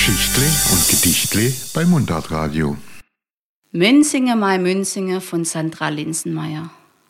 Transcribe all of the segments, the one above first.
Geschichtle und Gedichtle bei Mundartradio. Münsinge, mei Münsinge von Sandra Linsenmeier.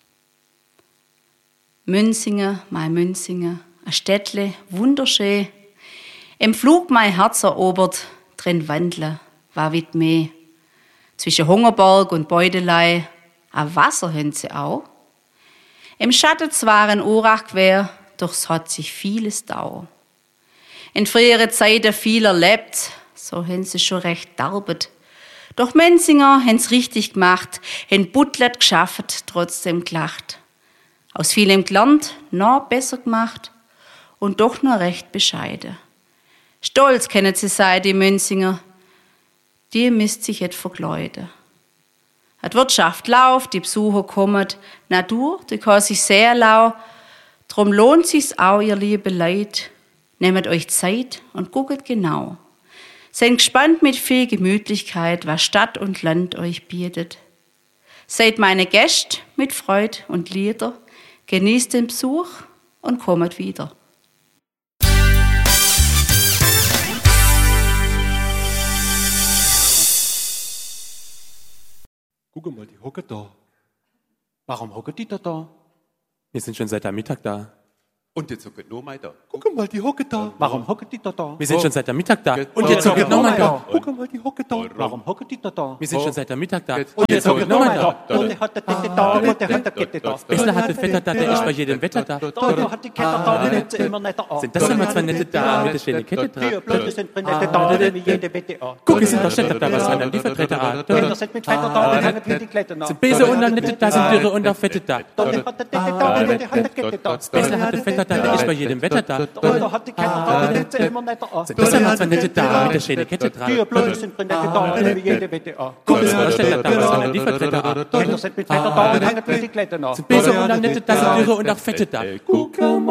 Münsinge, mei Münsinge, a Städtle, wunderschön. Im Flug mei Herz erobert, drin wandle, war wit meh. Zwischen Hungerberg und Beutelei, a Wasser hön sie auch. Im Schatten zwar ein Urach quer, doch es hat sich vieles dau. In frühere Zeiten viel erlebt, so hön sie schon recht darbet. Doch Menzinger hen's richtig gemacht, hen Buttlet geschafft, trotzdem gelacht. Aus vielem gelernt, noch besser gemacht und doch noch recht bescheiden. Stolz kennen sie sein, die Münzinger, die misst sich et verkleiden. Die Wirtschaft läuft, die Besucher kommen, Natur, die kann sich sehr lau, drum lohnt sich's auch, ihr liebe Leid. Nehmt euch Zeit und guckt genau. Seid gespannt mit viel Gemütlichkeit, was Stadt und Land euch bietet. Seid meine Gäste mit Freud und Lieder, genießt den Besuch und kommt wieder. Guck mal, die hocken da. Warum hocken die da? Wir sind schon seit der Mittag da. Und jetzt hocken nur mal da. Guck mal, die hocken da. Warum hocken die da? Wir sind schon seit der Mittag da. Und jetzt hocken nochmal da. Guck mal, die hocken da. Warum hocken die da? Wir sind schon seit der Mittag da. Und jetzt hocken nochmal da. Und der hat da, und der hat da. Bessler hat der Vetter da, der ist bei jedem Wetter da. Da hat die Kette da, die nimmt sie immer netter an. Sind das immer zwei nette da mit der schönen Kette dran? Blöde sind nette da, wie jede Wette an. Guck, es sind doch Städter da, was haben dann die Vertreter an? Kinder sind mit Vetter da, die haben die Kletter da. Sind Bese und dann nette da, sind Dürre und auch Fette da. Dann hat der Dette da, und der hat die Kette da. Bessler hat der Vetter da, der ist bei jedem Wetter da. Da hat die Kette da, die nimmt sie immer netter an. Sind das immer zwei nette da mit der schönen Kette Die dran? Blöde sind nette da, wie jede Wette an. Guck, es sind doch Städter da, was haben dann die Vertreter an? Kinder sind mit Vetter da, die haben die Kletter da. Sind Bese und dann nette da, sind Dürre und auch Fette da. Guck mal.